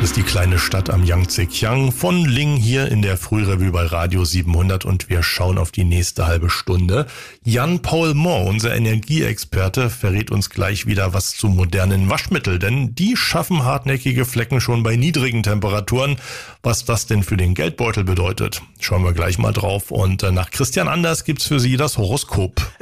ist die kleine Stadt am Yangtze-Kiang von Ling hier in der Frührevue bei Radio 700 und wir schauen auf die nächste halbe Stunde. Jan-Paul Mohr, unser Energieexperte, verrät uns gleich wieder was zu modernen Waschmitteln, denn die schaffen hartnäckige Flecken schon bei niedrigen Temperaturen. Was das denn für den Geldbeutel bedeutet, schauen wir gleich mal drauf und nach Christian Anders gibt's für Sie das Horoskop.